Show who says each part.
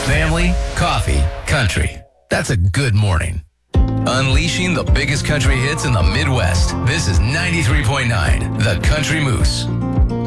Speaker 1: Family, coffee, country. That's a good morning. Unleashing the biggest country hits in the Midwest. This is 93.9, The Country Moose.